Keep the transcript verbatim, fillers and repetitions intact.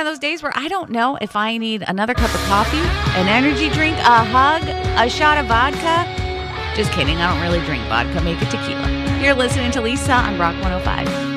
of those days where I don't know if I need another cup of coffee, an energy drink, a hug, a shot of vodka. Just kidding. I don't really drink vodka. Make it tequila. You're listening to Lisa on Rock one oh five.